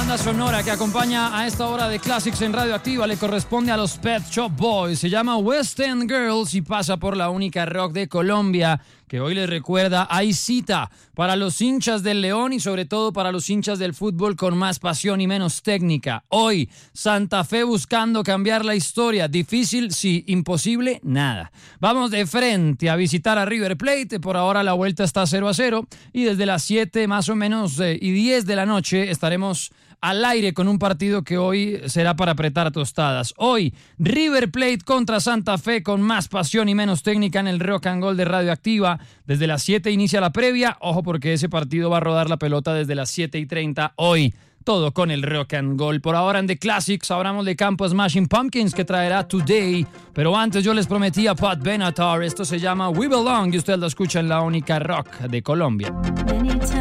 banda sonora que acompaña a esta hora de Classics en Radioactiva le corresponde a los Pet Shop Boys. Se llama West End Girls y pasa por la única rock de Colombia que hoy les recuerda: hay cita para los hinchas del León y sobre todo para los hinchas del fútbol con más pasión y menos técnica. Hoy, Santa Fe buscando cambiar la historia. Difícil, sí. Imposible, nada. Vamos de frente a visitar a River Plate. Por ahora la vuelta está 0-0 y desde las 7 más o menos y 10 de la noche estaremos al aire con un partido que hoy será para apretar tostadas. Hoy, River Plate contra Santa Fe con más pasión y menos técnica en el Rock and Gold de Radioactiva. Desde las 7 inicia la previa. Ojo, porque ese partido va a rodar la pelota desde las 7:30 hoy. Todo con el Rock and Gold. Por ahora en The Classics hablamos de campo Smashing Pumpkins que traerá Today. Pero antes yo les prometí a Pat Benatar. Esto se llama We Belong y usted lo escucha en la única rock de Colombia.